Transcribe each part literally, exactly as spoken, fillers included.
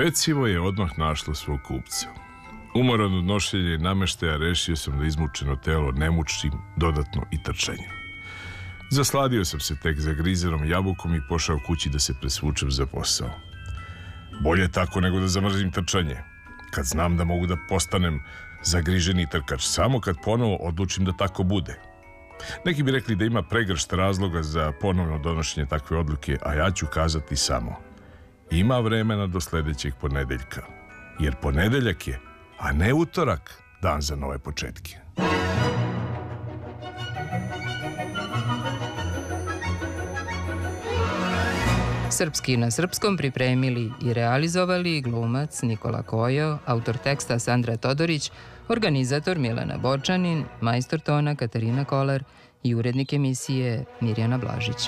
Pecivo je odmah našlo svog kupca. Umoran od nošenja i nameštaja, rešio sam da izmučeno telo ne mučim dodatno i trčanjem. Zasladio sam se tek zagrizenom jabukom i pošao kući da se presvučem za posao. Bolje tako nego da zamrzim trčanje, kad znam da mogu da postanem zagriženi trkač, samo kad ponovo odlučim da tako bude. Neki bi rekli da ima pregršt razloga za ponovno donošenje takve odluke, a ja ću kazati samo: ima vremena do sledećeg ponedeljka, jer ponedeljak je, a ne utorak, dan za nove početke. Srpski na srpskom pripremili i realizovali glumac Nikola Kojo, autor teksta Sandra Todorić, organizator Milena Bočanin, majstor tona Katarina Kolar i urednik emisije Mirjana Blažić.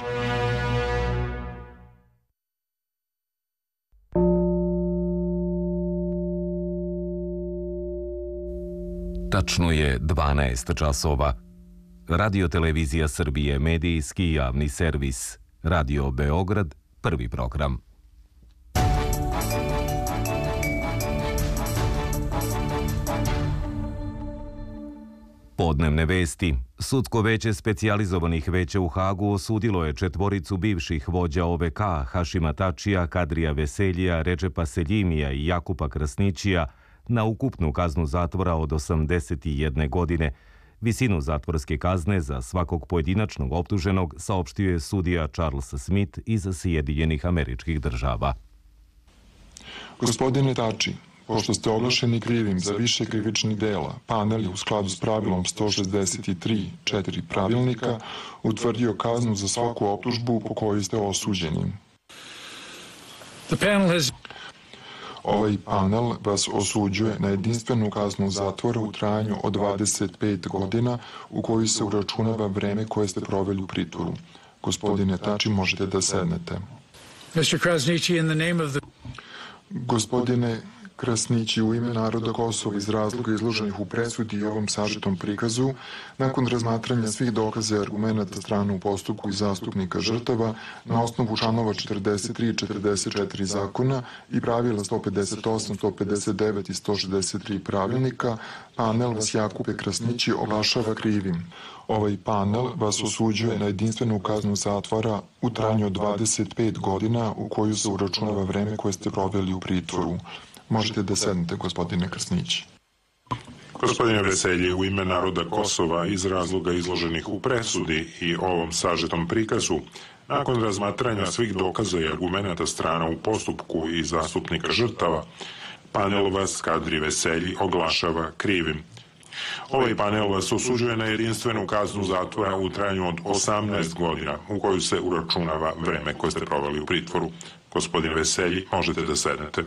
Tačno je dvanaest časova. Radio Televizija Srbije, medijski javni servis. Radio Beograd, prvi program. Podnevne vesti. Sudsko veće specijalizovanih veća u Hagu osudilo je četvoricu bivših vođa O V K, Hašima Tačija, Kadrija Veseljija, Redžepa Seljimija i Jakupa Krasnićija na ukupnu kaznu zatvora od osamdeset jedne godine. Visinu zatvorske kazne za svakog pojedinačnog optuženog saopštio je sudija Charles Smith iz Sjedinjenih Američkih Država. Gospodine Tači, pošto ste oglašeni krivim za više krivičnih dela, panel je u skladu s pravilom sto šezdeset tri četiri pravilnika utvrdio kaznu za svaku optužbu po kojoj ste osuđeni. Ovaj panel vas osuđuje na jedinstvenu kaznu zatvora u trajanju od dvadeset pet godina u koju se uračunava vreme koje ste proveli u pritvoru. Gospodine Tači, možete da sednete. Gospodine Krasnići, u ime naroda Kosova iz razloga izloženih u presudi i ovom sažetom prikazu, nakon razmatranja svih dokaza i argumenata strane u postupku i zastupnika žrtava, na osnovu članova četrdeset tri i četrdeset četiri zakona i pravila sto pedeset osam, sto pedeset devet i sto šezdeset tri pravilnika, panel vas Jakupe Krasnići oglašava krivim. Ovaj panel vas osuđuje na jedinstvenu kaznu zatvora u trajanju od dvadeset pet godina u koju se uračunava vreme koje ste proveli u pritvoru. Možete da sednete, gospodine Krasnići. Gospodine Veselji, u ime naroda Kosova iz razloga izloženih u presudi i ovom sažetom prikazu, nakon razmatranja svih dokaza i argumenata strana u postupku i zastupnika žrtava, panel vas Kadri Veselji oglašava krivim. Ovaj panel vas osuđuje na jedinstvenu kaznu zatvora u trajanju od osamnaest godina u koju se uračunava vreme koje ste proveli u pritvoru. Gospodine Veselji, možete da sednete.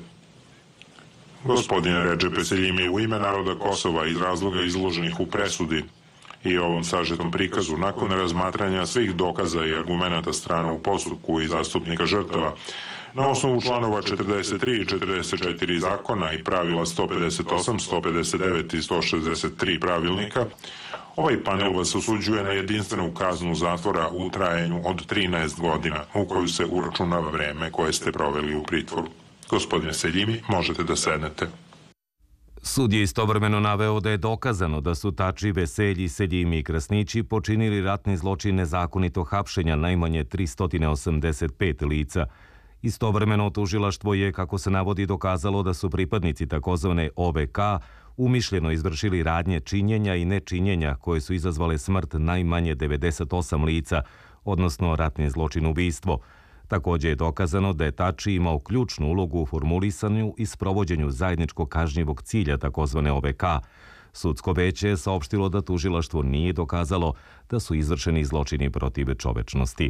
Gospodine Redžepe Seljimi, u ime naroda Kosova iz razloga izloženih u presudi i ovom sažetom prikazu, nakon razmatranja svih dokaza i argumenata strana u postupku i zastupnika žrtava, na osnovu članova četrdeset tri i četrdeset četiri zakona i pravila sto pedeset osam, sto pedeset devet i sto šezdeset tri pravilnika, ovaj panel vas osuđuje na jedinstvenu kaznu zatvora u trajanju od trinaest godina u koju se uračunava vreme koje ste proveli u pritvoru. Gospodine Seljimi, možete da sednete. Sud je istovremeno naveo da je dokazano da su Tači, Veselji, Seljimi i Krasnići počinili ratni zločin nezakonitog hapšenja najmanje tristo osamdeset pet lica. Istovremeno tužilaštvo je, kako se navodi, dokazalo da su pripadnici takozvane O V K umišljeno izvršili radnje činjenja i nečinjenja koje su izazvale smrt najmanje devedeset osam lica, odnosno ratni zločin ubistvo. Također je dokazano da je Tači imao ključnu ulogu u formulisanju i sprovođenju zajedničkog kažnjivog cilja takozvane O V K. Sudsko veće je saopštilo da tužilaštvo nije dokazalo da su izvršeni zločini protiv čovečnosti.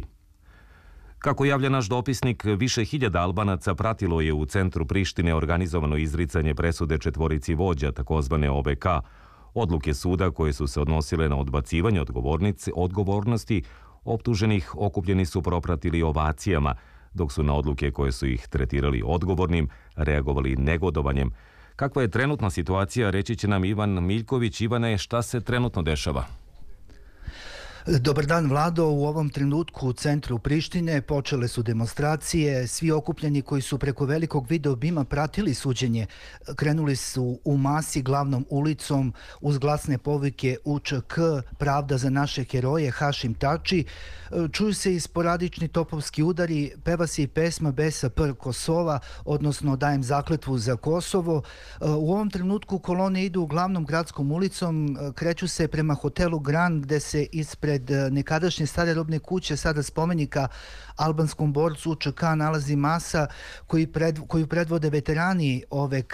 Kako javlja naš dopisnik, više hiljada Albanaca pratilo je u centru Prištine organizovano izricanje presude četvorici vođa takozvane O V K. Odluke suda koje su se odnosile na odbacivanje odgovornosti optuženih okupljeni su propratili ovacijama, dok su na odluke koje su ih tretirali odgovornim reagovali negodovanjem. Kakva je trenutna situacija, reći će nam Ivan Miljković. Ivane, šta se trenutno dešava? Dobar dan, Vlado. U ovom trenutku u centru Prištine počele su demonstracije. Svi okupljeni koji su preko velikog video bima pratili suđenje krenuli su u masi glavnom ulicom uz glasne povike U Č K, pravda za naše heroje, Hašim Tači. Čuju se i sporadični topovski udari, peva se i pesma Besa Pr Kosova, odnosno Dajem zakletvu za Kosovo. U ovom trenutku kolone idu glavnom gradskom ulicom, kreću se prema hotelu Grand gde se ispred nekadašnje stare robne kuće, sada spomenika albanskom borcu U Č K, nalazi masa koji pred, koju predvode veterani O V K.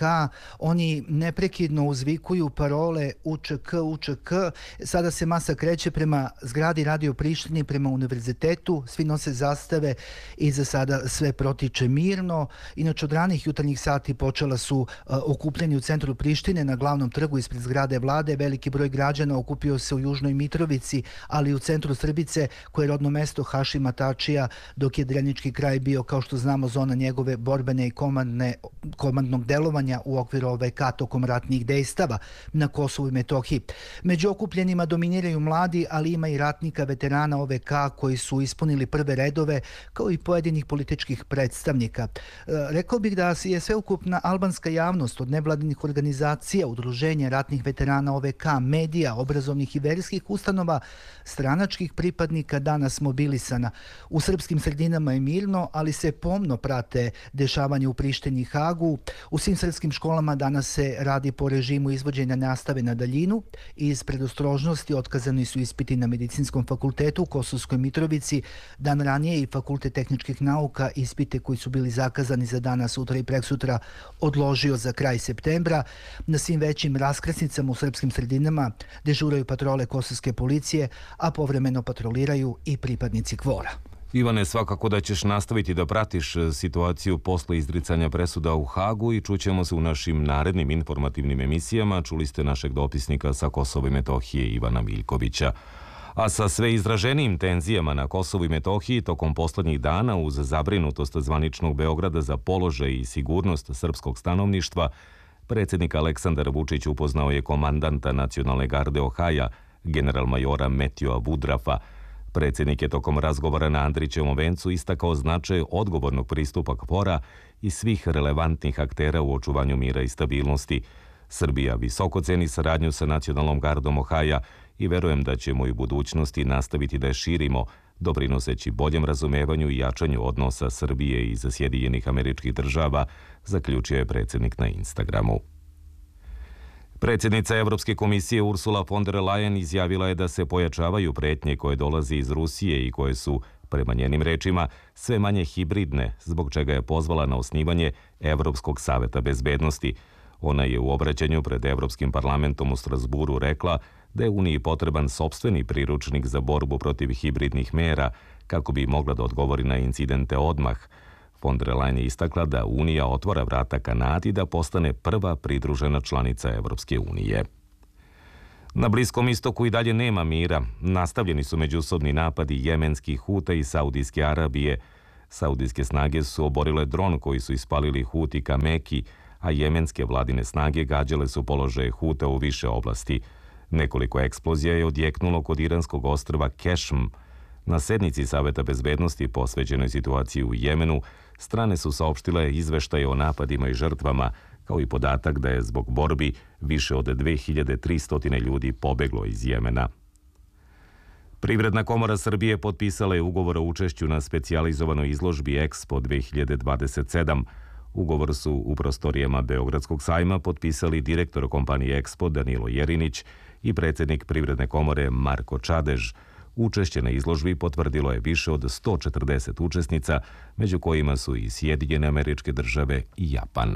Oni neprekidno uzvikuju parole U Č K, U Č K. Sada se masa kreće prema zgradi Radio Prištini, prema univerzitetu. Svi nose zastave i za sada sve protiče mirno. Inače, od ranih jutarnjih sati počela su uh, okupljeni u centru Prištine na glavnom trgu ispred zgrade vlade. Veliki broj građana okupio se u Južnoj Mitrovici, ali i u centru Srbice, koje je rodno mesto Hašima Tačija, dok je Drenički kraj bio, kao što znamo, zona njegove borbene i komandne, komandnog delovanja u okviru O V K tokom ratnih dejstava na Kosovu i Metohiji. Među okupljenima dominiraju mladi, ali ima i ratnika, veterana O V K koji su ispunili prve redove, kao i pojedinih političkih predstavnika. E, rekao bih da je sveukupna albanska javnost od nevladinih organizacija, udruženja ratnih veterana O V K, medija, obrazovnih i verskih ustanova, stranačkih pripadnika danas mobilisana. U srpskim sredinama je mirno, ali se pomno prate dešavanje u Prištini i Hagu. U svim srpskim školama danas se radi po režimu izvođenja nastave na daljinu. Iz predostrožnosti otkazani su ispiti na Medicinskom fakultetu u Kosovskoj Mitrovici. Dan ranije i Fakultet tehničkih nauka ispite koji su bili zakazani za danas, sutra i preksutra odložio za kraj septembra. Na svim većim raskrsnicama u srpskim sredinama dežuraju patrole kosovske policije, a povremeno patroliraju i pripadnici kvora. Ivane, svakako da ćeš nastaviti da pratiš situaciju posle izricanja presuda u Hagu i čućemo se u našim narednim informativnim emisijama. Čuli ste našeg dopisnika sa Kosova i Metohije Ivana Miljkovića. A sa sve izraženijim tenzijama na Kosovu i Metohiji tokom poslednjih dana, uz zabrinutost zvaničnog Beograda za položaj i sigurnost srpskog stanovništva, predsjednik Aleksandar Vučić upoznao je komandanta Nacionalne garde Ohaja, general-majora Metjoa Vudrafa. Predsjednik je tokom razgovora na Andrićevom vencu istakao značaj odgovornog pristupa KFOR-a i svih relevantnih aktera u očuvanju mira i stabilnosti. Srbija visoko ceni saradnju sa Nacionalnom gardom Ohaja i verujem da ćemo i u budućnosti nastaviti da je širimo, doprinoseći boljem razumevanju i jačanju odnosa Srbije i Sjedinjenih Američkih Država, zaključio je predsjednik na Instagramu. Predsjednica Evropske komisije Ursula von der Leyen izjavila je da se pojačavaju pretnje koje dolazi iz Rusije i koje su, prema njenim rečima, sve manje hibridne, zbog čega je pozvala na osnivanje Evropskog saveta bezbednosti. Ona je u obraćanju pred Evropskim parlamentom u Strasburu rekla da je Uniji potreban sopstveni priručnik za borbu protiv hibridnih mera kako bi mogla da odgovori na incidente odmah. Von der Leyen je istakla da Unija otvara vrata Kanadi da postane prva pridružena članica Evropske unije. Na Bliskom istoku i dalje nema mira. Nastavljeni su međusobni napadi jemenskih Huta i Saudijske Arabije. Saudijske snage su oborile dron koji su ispalili Huti ka Meki, a jemenske vladine snage gađale su položaje Huta u više oblasti. Nekoliko eksplozija je odjeknulo kod iranskog ostrva Kešm. Na sednici Saveta bezbednosti posvećenoj situaciji u Jemenu, strane su saopštile izveštaje o napadima i žrtvama, kao i podatak da je zbog borbi više od dve hiljade tristo ljudi pobeglo iz Jemena. Privredna komora Srbije potpisala je ugovor o učešću na specijalizovanoj izložbi Expo dve hiljade dvadeset sedam. Ugovor su u prostorijama Beogradskog sajma potpisali direktor kompanije Expo Danilo Jerinić i predsjednik Privredne komore Marko Čadež. Učešće na izložbi potvrdilo je više od sto četrdeset učesnica, među kojima su i Sjedinjene Američke Države i Japan.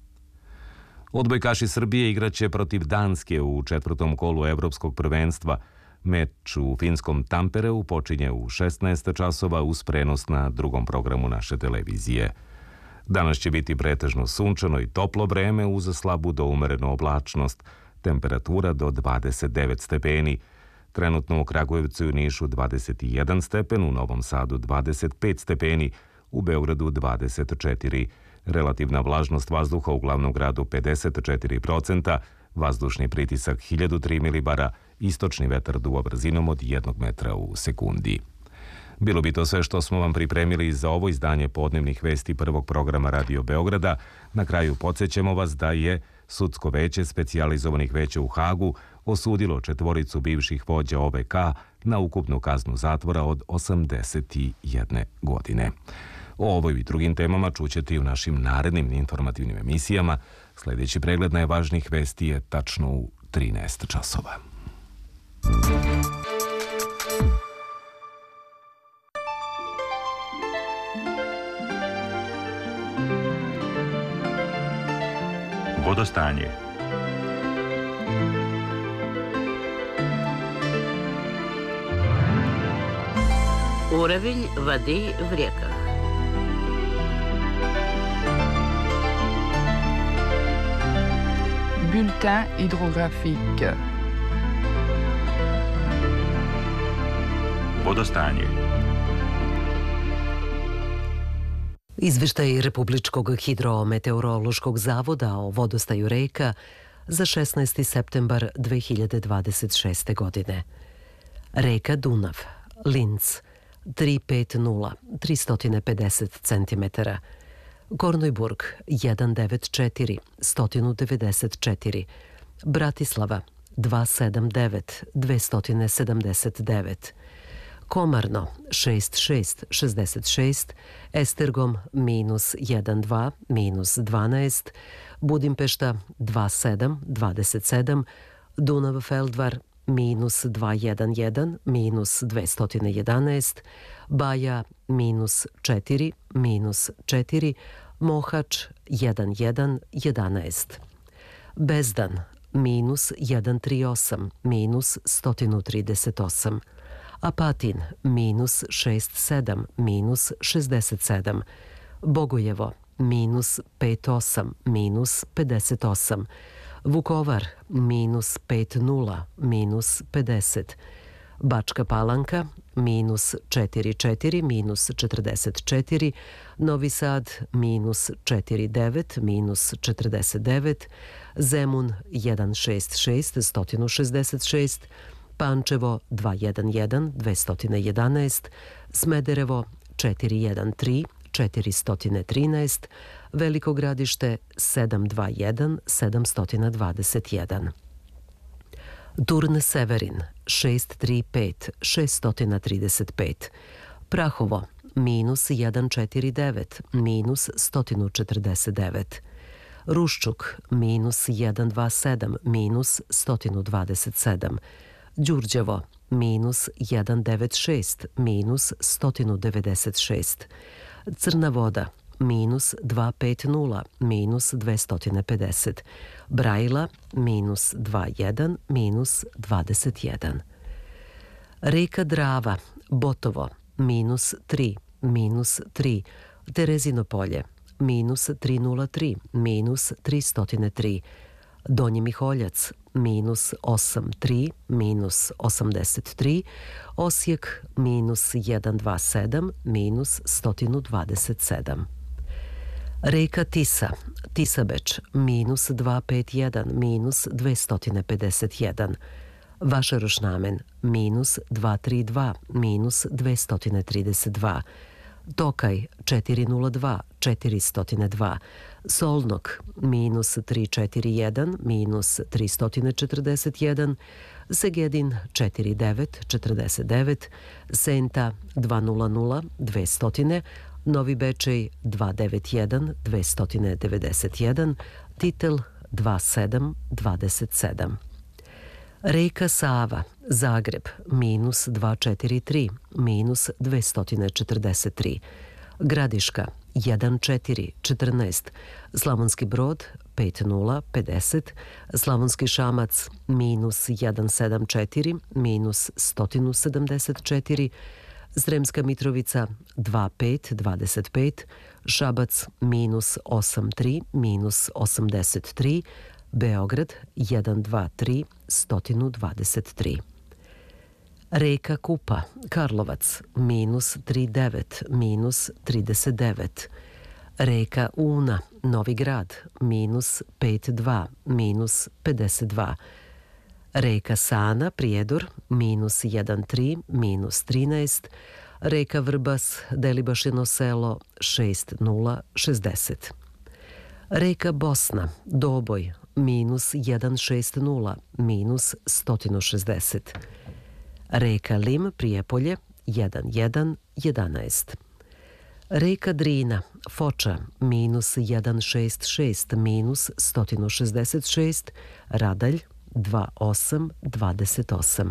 Odbojkaši Srbije igraće protiv Danske u četvrtom kolu Evropskog prvenstva. Meč u finskom Tampereu počinje u šesnaest časova uz prenos na drugom programu naše televizije. Danas će biti pretežno sunčano i toplo vreme uz slabu do umerenu oblačnost, temperatura do dvadeset devet stepeni. Trenutno u Kragujevcu i Nišu dvadeset jedan stepen, u Novom Sadu dvadeset pet stepeni, u Beogradu dvadeset četiri. Relativna vlažnost vazduha u glavnom gradu pedeset četiri procenta, vazdušni pritisak hiljadu tri milibara istočni vetar duva brzinom od jednog metra u sekundi. Bilo bi to sve što smo vam pripremili za ovo izdanje podnevnih vesti prvog programa Radio Beograda. Na kraju podsjećamo vas da je Sudsko veće specijalizovanih veća u Hagu osudilo četvoricu bivših vođa O V K na ukupnu kaznu zatvora od osamdeset jedne godine. O ovoj i drugim temama čućete i u našim narednim informativnim emisijama. Sljedeći pregled najvažnijih vesti je tačno u trinaest časova. Vodostanje. Уровень воды в реках. Bulletin hydrographique. Vodostanje. Izveštaj Republičkog hidrometeorološkog zavoda o vodostaju reka za šesnaesti septembar dve hiljade dvadeset šeste. godine. Reka Dunav, Linz, tri pedeset, tristo pedeset centimetara. Kornojburg, sto devedeset četiri, sto devedeset četiri. Bratislava, dvesta sedamdeset devet, dvesta sedamdeset devet. Komarno, šezdeset šest, šezdeset šest, Estergom, minus dvanaest, minus dvanaest, Budimpešta, dvadeset sedam, dvadeset sedam, Dunav Feldvar, minus dvesta jedenaest, minus dvesta jedanaest, Baja, minus četiri, minus četiri, Mohač, jedan jedan jedanaest. Bezdan, minus sto trideset osam, minus sto trideset osam. Apatin, minus šezdeset sedam, minus šezdeset sedam. Bogojevo, minus pedeset osam, minus pedeset osam. Vukovar, minus pedeset, minus pedeset. Bačka Palanka, minus četrdeset četiri, minus četrdeset četiri. Novi Sad, minus četrdeset devet, minus četrdeset devet. Zemun, sto šezdeset šest, sto šezdeset šest. Pančevo, dvesta jedenaest, dvesta jedanaest, Smederevo, četiristo trinaest, četiristo trinaest, Veliko Gradište, sedamsto dvadeset jedan, sedamsto dvadeset jedan. Turn Severin, šest trideset pet, šesto trideset pet. Prahovo, minus sto četrdeset devet, minus sto četrdeset devet. Ruščuk, minus sto dvadeset sedam, minus sto dvadeset sedam. Đurđevo, minus sto devedeset šest, minus sto devedeset šest. Crna Voda, minus dvesta pedeset, minus dvesta pedeset. Brajila, minus dvadeset jedan, minus dvadeset jedan. Reka Drava, Botovo, minus tri, minus tri. Terezino Polje, minus tristo tri, minus tristo tri. Donji Miholjac, minus osamdeset tri, minus osamdeset tri, Osijek, minus sto dvadeset sedam, minus sto dvadeset sedam. Reka Tisa, Tisabeč, minus dvesta pedeset jedan, minus dvesta pedeset jedan. Vašarošnamen, minus dvesta trideset dva, minus dvesta trideset dva. Tokaj, četiristo dva, četiristo dva. Solnok, minus tristo četrdeset jedan, minus tristo četrdeset jedan. Segedin, četrdeset devet, četrdeset devet. Senta, dvesta, dvesta. Novi Bečej, dvesta devedeset jedan, dvesta devedeset jedan. Titel, dvadeset sedam, dvadeset sedam. Reka Sava, Zagreb, minus dvesta četrdeset tri, minus dvesta četrdeset tri. Gradiška, jedan četiri, četrnaest. Slavonski Brod, pedeset, pedeset. Slavonski Šamac, minus sto sedamdeset četiri, minus sto sedamdeset četiri. Sremska Mitrovica, dvadeset pet, dvadeset pet. Šabac, minus osamdeset tri, minus osamdeset tri. Beograd, jedan dva tri, sto dvadeset tri. Reka Kupa, Karlovac, minus trideset devet, minus trideset devet. Reka Una, Novi Grad, minus pedeset dva, minus pedeset dva. Reka Sana, Prijedor, minus jedan tri, minus trinaest, reka Vrbas, Delibašino selo, šest nula šezdeset. Reka Bosna, Doboj, minus jedan šest nula, minus sto šezdeset. Reka Lim, Prijepolje, jedan jedan jedanaest. Reka Drina, Foča, minus jedan šest šest, minus sto šezdeset šest, Radalj, dva osam dvadeset osam.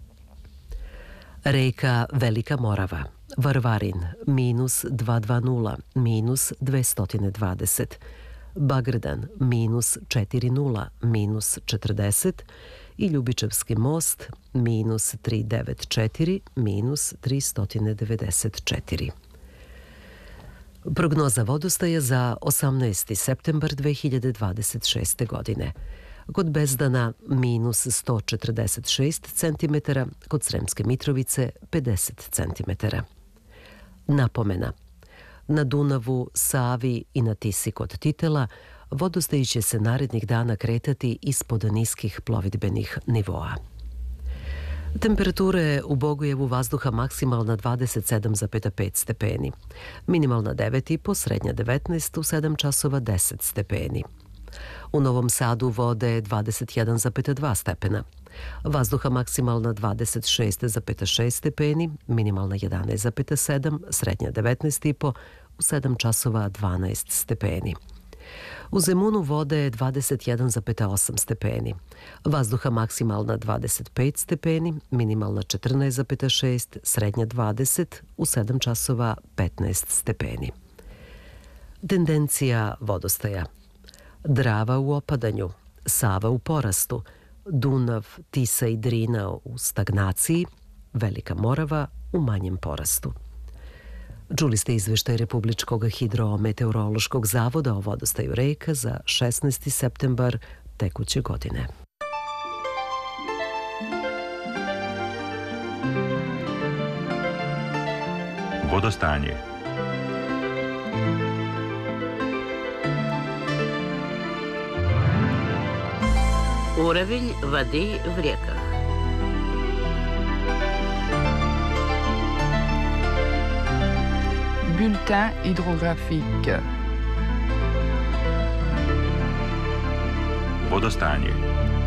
Reka Velika Morava, Varvarin, minus dva dva nula, minus dvesta dvadeset. Bagrdan, minus četiri nula, minus četrdeset i Ljubičevski most, minus tri devet četiri, minus tristo devedeset četiri. Prognoza vodostaja za osamnaesti septembar dve hiljade dvadeset šeste. godine. Kod Bezdana minus sto četrdeset šest centimetara, kod Sremske Mitrovice pedeset centimetara. Napomena. Na Dunavu, Savi i na Tisi kod Titela vodostaj će se narednih dana kretati ispod niskih plovidbenih nivoa. Temperatura je u Bogojevu vazduha maksimalna dvadeset sedam zarez pet stepeni, minimalna devet i po, srednja devetnaest, u sedam časova deset stepeni. U Novom Sadu vode dvadeset jedan zarez dva stepena, vazduha maksimalna dvadeset šest zarez šest stepeni, minimalna jedanaest zarez sedam, srednja devetnaest i po, u sedam časova dvanaest stepeni. U Zemunu vode dvadeset jedan zarez osam stepeni, vazduha maksimalna dvadeset pet stepeni, minimalna četrnaest zarez šest, srednja dvadeset, u sedam časova petnaest stepeni. Tendencija vodostaja. Drava u opadanju, Sava u porastu, Dunav, Tisa i Drina u stagnaciji, Velika Morava u manjem porastu. Čuli ste izveštaj Republičkog hidrometeorološkog zavoda o vodostaju reka za šesnaesti septembar tekuće godine. Vodostanje. Уровень воды в реках. Bulletin hydrographique. Vodostanje.